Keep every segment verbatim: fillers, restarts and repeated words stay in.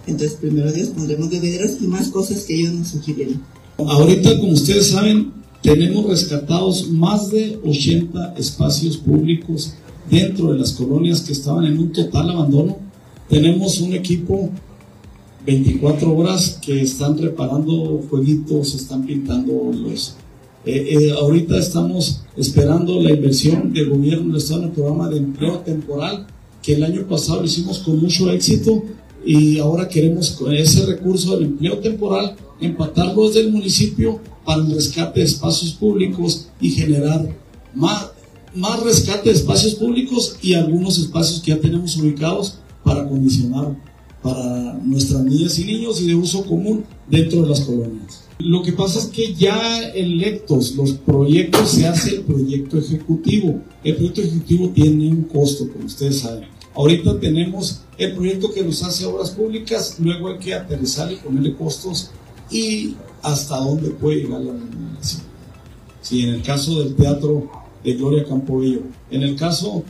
Entonces, primero Dios, pondremos bebederos y más cosas que ellos nos sugirieron. Ahorita, como ustedes saben, tenemos rescatados más de ochenta espacios públicos dentro de las colonias que estaban en un total abandono. Tenemos un equipo veinticuatro horas que están reparando jueguitos, están pintando los... Eh, eh, ahorita estamos esperando la inversión del gobierno del estado en el programa de empleo temporal, que el año pasado lo hicimos con mucho éxito, y ahora queremos con ese recurso del empleo temporal empatarlo desde el municipio para el rescate de espacios públicos y generar más, más rescate de espacios públicos y algunos espacios que ya tenemos ubicados para acondicionar para nuestras niñas y niños y de uso común dentro de las colonias. Lo que pasa es que ya electos los proyectos se hace el proyecto ejecutivo. El proyecto ejecutivo tiene un costo, como ustedes saben. Ahorita tenemos el proyecto que nos hace obras públicas, luego hay que aterrizar y ponerle costos y hasta dónde puede llegar la remuneración. Sí, en el caso del teatro de Gloria Campobello, en el caso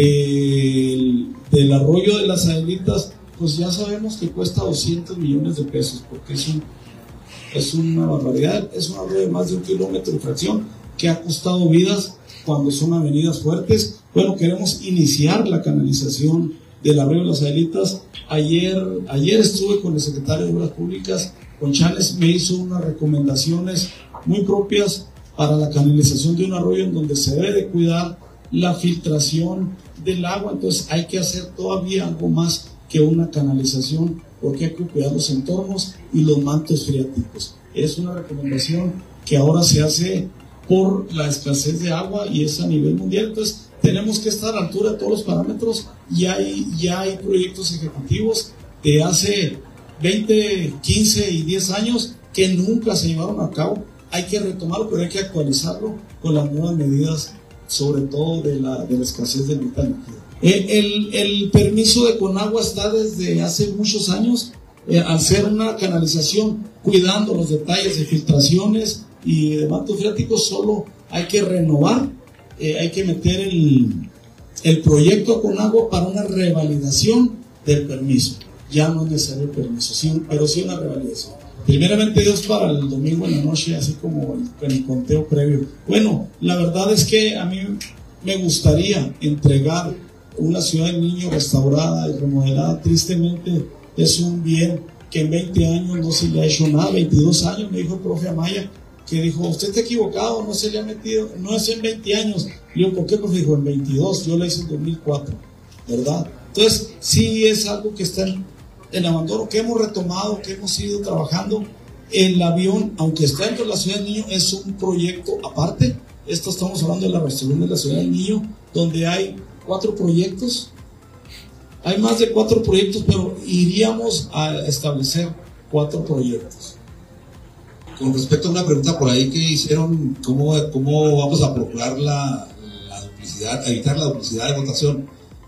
del, del arroyo de las Adelitas, pues ya sabemos que cuesta doscientos millones de pesos, porque es, un, es una barbaridad, es un arroyo de más de un kilómetro de fracción que ha costado vidas cuando son avenidas fuertes. Bueno, queremos iniciar la canalización del arroyo de las Adelitas. Ayer, ayer estuve con el secretario de Obras Públicas, con Chanes, me hizo unas recomendaciones muy propias para la canalización de un arroyo en donde se debe de cuidar la filtración del agua. Entonces hay que hacer todavía algo más que una canalización, porque hay que cuidar los entornos y los mantos freáticos. Es una recomendación que ahora se hace por la escasez de agua y es a nivel mundial. Entonces tenemos que estar a la altura de todos los parámetros y hay, ya hay proyectos ejecutivos de hace veinte, quince y diez años que nunca se llevaron a cabo. Hay que retomarlo, pero hay que actualizarlo con las nuevas medidas, sobre todo de la, de la escasez del vital líquido. El, el, el permiso de Conagua está desde hace muchos años, eh, al ser una canalización, cuidando los detalles de filtraciones y de mantos freáticos. Solo hay que renovar, eh, hay que meter el, el proyecto Conagua para una revalidación del permiso. Ya no es necesario el permiso, sí, pero sí una revalidación. Primeramente Dios, para el domingo en la noche, así como el, el conteo previo. Bueno, la verdad es que a mí me gustaría entregar una ciudad del niño restaurada y remodelada. Tristemente es un bien que en veinte años no se le ha hecho nada. veintidós años, me dijo el profe Amaya, que dijo, usted está equivocado, no se le ha metido, no es en veinte años. Y yo, ¿por qué, profe? Dijo, en veintidós, yo la hice en dos mil cuatro, ¿verdad? Entonces, sí es algo que está en, en abandono, que hemos retomado, que hemos ido trabajando. El avión, aunque está dentro de la ciudad del niño, es un proyecto aparte. Esto estamos hablando de la restauración de la ciudad del niño, donde hay cuatro proyectos. Hay más de cuatro proyectos, pero iríamos a establecer cuatro proyectos. Con respecto a una pregunta por ahí que hicieron, ¿cómo, cómo vamos a procurar la, la duplicidad, evitar la duplicidad de votación?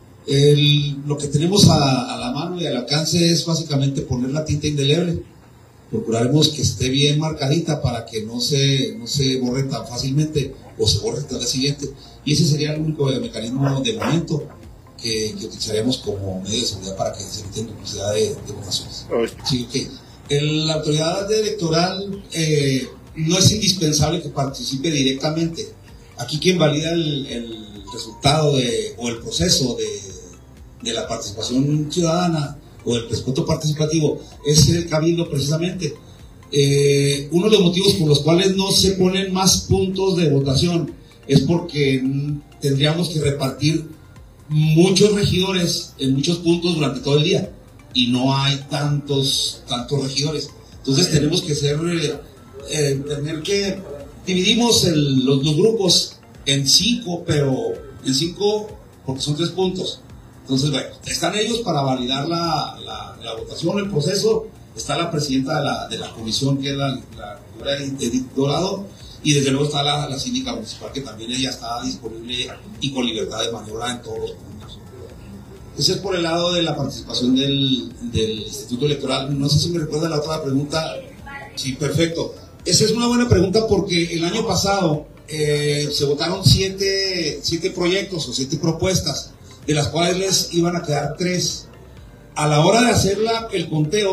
El, lo que tenemos a, a la mano y al alcance es básicamente poner la tinta indeleble. Procuraremos que esté bien marcadita para que no se, no se borre tan fácilmente o se borre hasta el día siguiente. Y ese sería el único mecanismo de momento que, que utilizaríamos como medio de seguridad para que se eviten duplicidad de, de votaciones. Sí, okay. El, la autoridad electoral eh, no es indispensable que participe directamente. Aquí quien valida el, el resultado de, o el proceso de, de la participación ciudadana o del presupuesto participativo es el cabildo precisamente. Eh, uno de los motivos por los cuales no se ponen más puntos de votación es porque tendríamos que repartir muchos regidores en muchos puntos durante todo el día y no hay tantos tantos regidores. Entonces tenemos que ser eh, eh, tener que dividimos el, los, los grupos en cinco, pero en cinco porque son tres puntos. Entonces, bueno, están ellos para validar la, la, la votación, el proceso. Está la presidenta de la, de la comisión, que es la, la, la Edith Dorado, y desde luego está la, la síndica municipal, que también ella está disponible y con libertad de maniobra en todos los puntos. Ese es por el lado de la participación del, del Instituto Electoral. No sé si me recuerda la otra pregunta. Sí, perfecto. Esa es una buena pregunta porque el año pasado eh, se votaron siete, siete proyectos o siete propuestas, de las cuales les iban a quedar tres. A la hora de hacer la, el conteo,